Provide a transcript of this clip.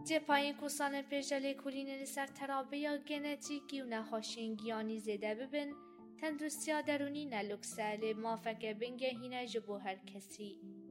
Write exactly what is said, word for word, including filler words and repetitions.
جه پایین کسان پیجاله کلینری سر ترابه یا گنتیکی و نخواشین گیانی زده ببین تندرستی ها درونی نلوکسه لی مافکه بینگه هینه جبو هر کسی.